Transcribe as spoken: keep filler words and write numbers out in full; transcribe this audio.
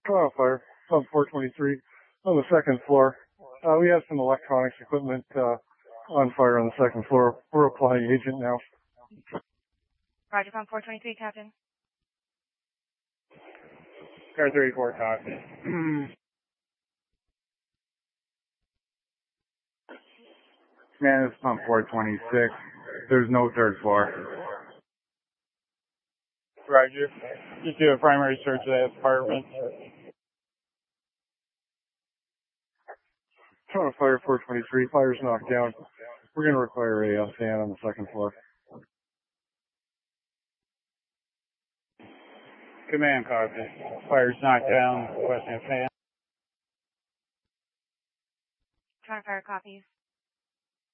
Toronto Fire, sub four twenty-three, on the second floor. Uh, we have some electronics equipment uh, on fire on the second floor. We're applying agent now. Roger, pump four twenty-three, Captain. Car thirty-four, copy. Man, this is pump four twenty-six. There's no third floor. Roger. Just do a primary search of that apartment. Toronto Fire four twenty-three, fire's knocked down. We're going to require a uh, fan on the second floor. Command copy. Fire's knocked down. Requesting a fan. Toronto Fire copies.